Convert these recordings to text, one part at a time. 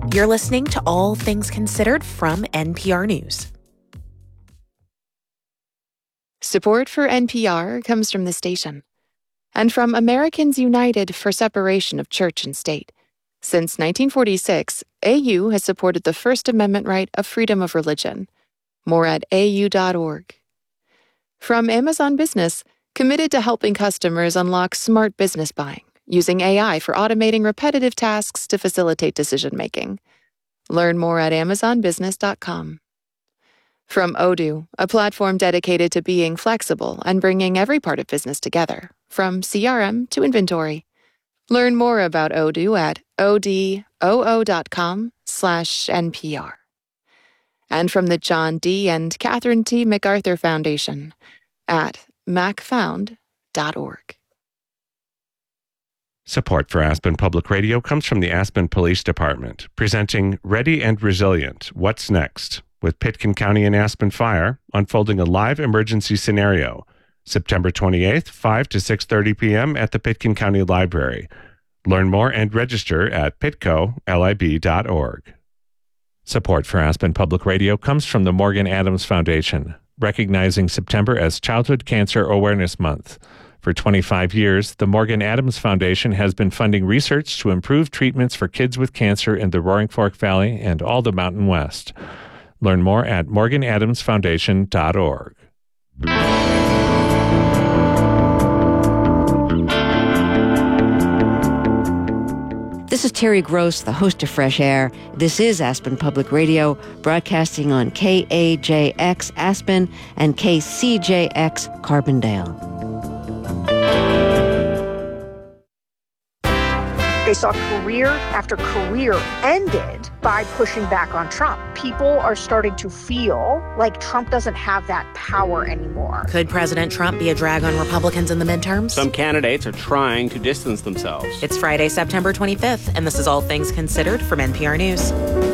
You're listening to All Things Considered from NPR News. Support for NPR comes from the station and from Americans United for Separation of Church and State. Since 1946, AU has supported the First Amendment right of freedom of religion. More at au.org. From Amazon Business, committed to helping customers unlock smart business buying, using AI for automating repetitive tasks to facilitate decision-making. Learn more at amazonbusiness.com. From Odoo, a platform dedicated to being flexible and bringing every part of business together, from CRM to inventory. Learn more about Odoo at odoo.com/NPR. And from the John D. and Catherine T. MacArthur Foundation at macfound.org. Support for Aspen Public Radio comes from the Aspen Police Department, presenting Ready and Resilient, What's Next? With Pitkin County and Aspen Fire unfolding a live emergency scenario, September 28th, 5 to 6:30 p.m. at the Pitkin County Library. Learn more and register at pitcolib.org. Support for Aspen Public Radio comes from the Morgan Adams Foundation, recognizing September as Childhood Cancer Awareness Month. For 25 years, the Morgan Adams Foundation has been funding research to improve treatments for kids with cancer in the Roaring Fork Valley and all the Mountain West. Learn more at morganadamsfoundation.org. This is Terry Gross, the host of Fresh Air. This is Aspen Public Radio, broadcasting on KAJX Aspen and KCJX Carbondale. They saw career after career ended by pushing back on Trump. People are starting to feel like Trump doesn't have that power anymore. Could President Trump be a drag on Republicans in the midterms? Some candidates are trying to distance themselves. It's Friday, September 25th, and this is All Things Considered from NPR News.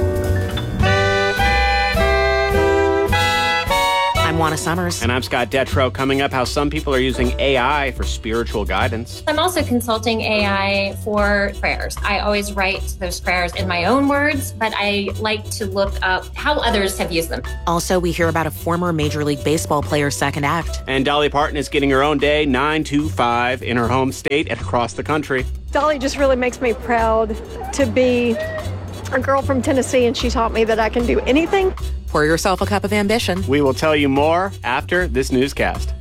I'm Juana Summers. And I'm Scott Detrow. Coming up, how some people are using AI for spiritual guidance. I'm also consulting AI for prayers. I always write those prayers in my own words, but I like to look up how others have used them. Also, we hear about a former Major League Baseball player's second act. And Dolly Parton is getting her own day, 9 to 5, in her home state and across the country. Dolly just really makes me proud to be a girl from Tennessee, and she taught me that I can do anything. Pour yourself a cup of ambition. We will tell you more after this newscast.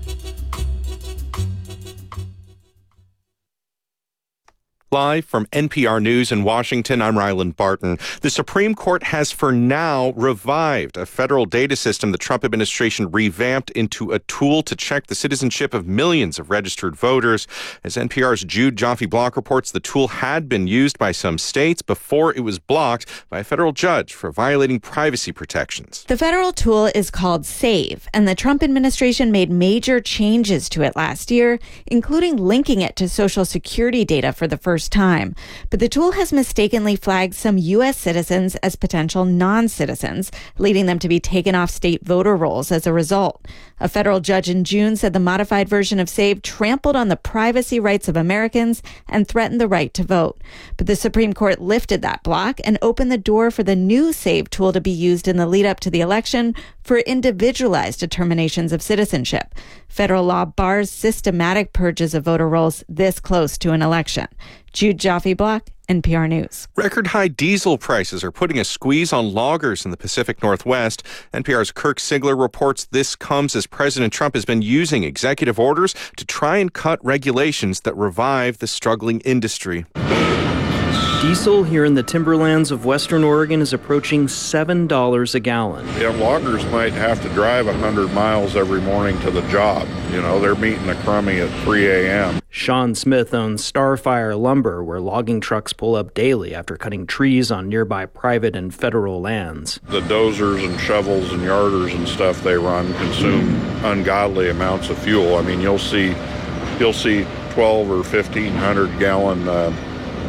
Live from NPR News in Washington, I'm Ryland Barton. The Supreme Court has for now revived a federal data system the Trump administration revamped into a tool to check the citizenship of millions of registered voters. As NPR's Jude Joffe-Block reports, the tool had been used by some states before it was blocked by a federal judge for violating privacy protections. The federal tool is called SAVE, and the Trump administration made major changes to it last year, including linking it to Social Security data for the first time. But the tool has mistakenly flagged some U.S. citizens as potential non-citizens, leading them to be taken off state voter rolls as a result. A federal judge in June said the modified version of SAVE trampled on the privacy rights of Americans and threatened the right to vote. But the Supreme Court lifted that block and opened the door for the new SAVE tool to be used in the lead up to the election for individualized determinations of citizenship. Federal law bars systematic purges of voter rolls this close to an election. Jude Joffe-Block, NPR News. Record high diesel prices are putting a squeeze on loggers in the Pacific Northwest. NPR's Kirk Sigler reports this comes as President Trump has been using executive orders to try and cut regulations that revive the struggling industry. Diesel here in the timberlands of Western Oregon is approaching $7 a gallon. Yeah, loggers might have to drive 100 miles every morning to the job. You know, they're meeting the crummy at 3 a.m. Sean Smith owns Starfire Lumber, where logging trucks pull up daily after cutting trees on nearby private and federal lands. The dozers and shovels and yarders and stuff they run consume ungodly amounts of fuel. I mean, you'll see 12 or 1,500 gallon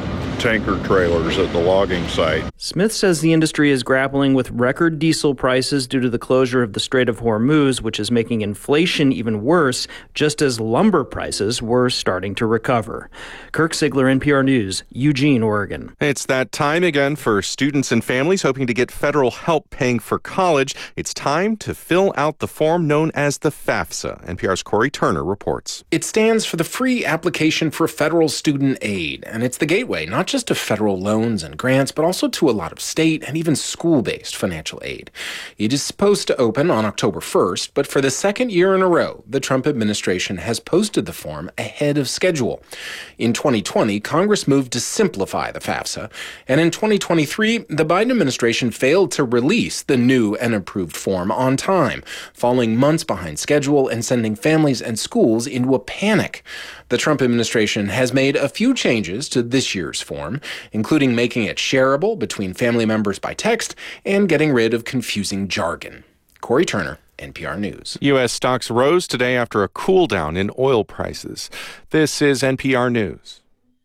tanker trailers at the logging site. Smith says the industry is grappling with record diesel prices due to the closure of the Strait of Hormuz, which is making inflation even worse, just as lumber prices were starting to recover. Kirk Sigler, NPR News, Eugene, Oregon. It's that time again for students and families hoping to get federal help paying for college. It's time to fill out the form known as the FAFSA. NPR's Corey Turner reports. It stands for the Free Application for Federal Student Aid, and it's the gateway not just to federal loans and grants, but also to a lot of state and even school-based financial aid. It is supposed to open on October 1st, but for the second year in a row, the Trump administration has posted the form ahead of schedule. In 2020, Congress moved to simplify the FAFSA, and in 2023, the Biden administration failed to release the new and approved form on time, falling months behind schedule and sending families and schools into a panic. The Trump administration has made a few changes to this year's form, including making it shareable between family members by text and getting rid of confusing jargon. Corey Turner, NPR News. U.S. stocks rose today after a cool down in oil prices. This is NPR News.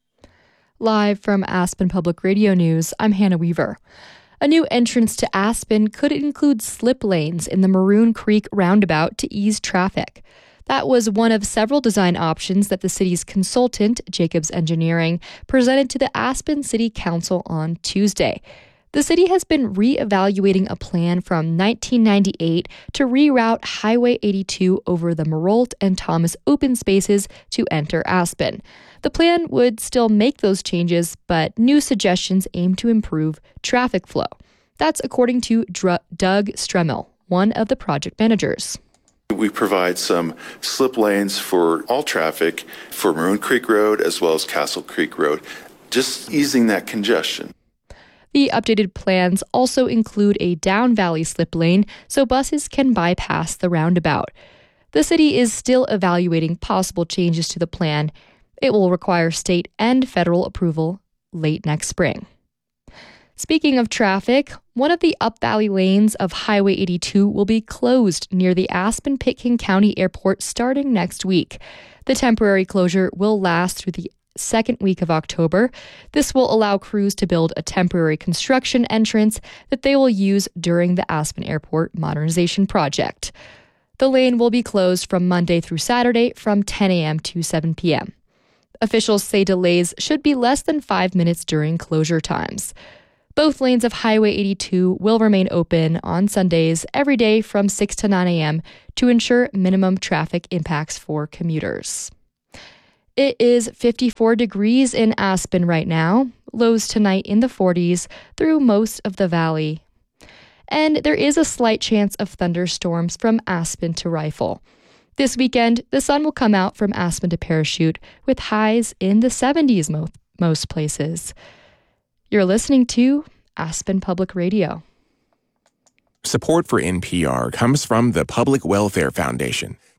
Live from Aspen Public Radio News, I'm Hannah Weaver. A new entrance to Aspen could include slip lanes in the Maroon Creek roundabout to ease traffic. That was one of several design options that the city's consultant, Jacobs Engineering, presented to the Aspen City Council on Tuesday. The city has been re-evaluating a plan from 1998 to reroute Highway 82 over the Marolt and Thomas open spaces to enter Aspen. The plan would still make those changes, but new suggestions aim to improve traffic flow. That's according to Doug Stremmel, one of the project managers. We provide some slip lanes for all traffic for Maroon Creek Road as well as Castle Creek Road, just easing that congestion. The updated plans also include a down valley slip lane so buses can bypass the roundabout. The city is still evaluating possible changes to the plan. It will require state and federal approval late next spring. Speaking of traffic, one of the Up Valley lanes of Highway 82 will be closed near the Aspen-Pitkin County Airport starting next week. The temporary closure will last through the second week of October. This will allow crews to build a temporary construction entrance that they will use during the Aspen Airport modernization project. The lane will be closed from Monday through Saturday from 10 a.m. to 7 p.m. Officials say delays should be less than 5 minutes during closure times. Both lanes of Highway 82 will remain open on Sundays every day from 6 to 9 a.m. to ensure minimum traffic impacts for commuters. It is 54 degrees in Aspen right now, lows tonight in the 40s through most of the valley. And there is a slight chance of thunderstorms from Aspen to Rifle. This weekend, the sun will come out from Aspen to Parachute with highs in the 70s most places. You're listening to Aspen Public Radio. Support for NPR comes from the Public Welfare Foundation.